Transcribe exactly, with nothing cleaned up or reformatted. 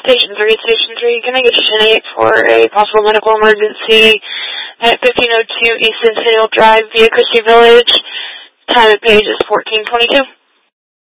Station three, Station three, can I get you ten eight for a possible medical emergency at fifteen oh two East Centennial Drive via Christie Village? Time of page is fourteen twenty-two.